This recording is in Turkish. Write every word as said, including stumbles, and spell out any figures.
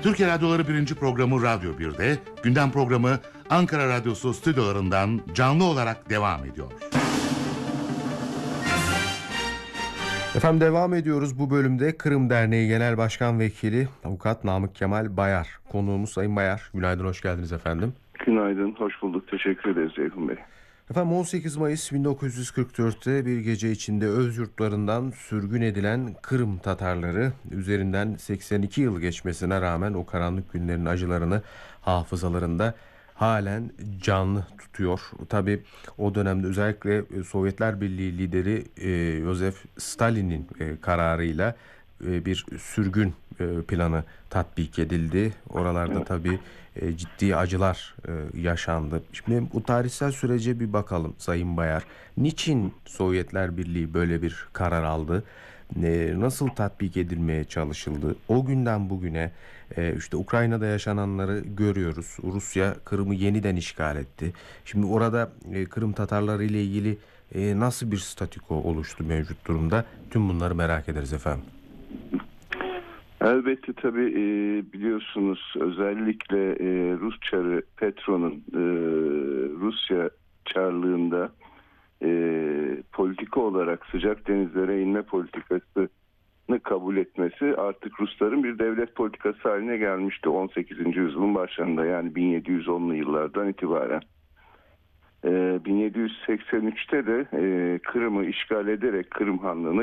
Türkiye Radyoları birinci programı Radyo bir'de, gündem programı Ankara Radyosu stüdyolarından canlı olarak devam ediyor. Efendim devam ediyoruz bu bölümde. Kırım Derneği Genel Başkan Vekili Avukat Namık Kemal Bayar. Konuğumuz Sayın Bayar. Günaydın, hoş geldiniz efendim. Günaydın, hoş bulduk. Teşekkür ederiz Ceyhun Bey. Efendim on sekiz Mayıs bin dokuz yüz kırk dörtte bir gece içinde öz yurtlarından sürgün edilen Kırım Tatarları üzerinden seksen iki yıl geçmesine rağmen o karanlık günlerin acılarını hafızalarında halen canlı tutuyor. Tabii o dönemde özellikle Sovyetler Birliği lideri e, Joseph Stalin'in e, kararıyla e, bir sürgün e, planı tatbik edildi. Oralarda tabii e, ciddi acılar e, yaşandı. Şimdi bu tarihsel sürece bir bakalım Sayın Bayar. Niçin Sovyetler Birliği böyle bir karar aldı? E, nasıl tatbik edilmeye çalışıldı? O günden bugüne e, işte Ukrayna'da yaşananları görüyoruz. Rusya Kırım'ı yeniden işgal etti. Şimdi orada e, Kırım Tatarları ile ilgili e, nasıl bir statüko oluştu mevcut durumda? Tüm bunları merak ederiz efendim. Elbette tabii e, biliyorsunuz özellikle e, Rus çarı Petro'nun e, Rusya çarlığında e, politika olarak sıcak denizlere inme politikasını kabul etmesi artık Rusların bir devlet politikası haline gelmişti on sekizinci yüzyılın başlarında, yani bin yedi yüz onlu yıllardan itibaren. E, bin yedi yüz seksen üçte de e, Kırım'ı işgal ederek Kırım Hanlığı'nı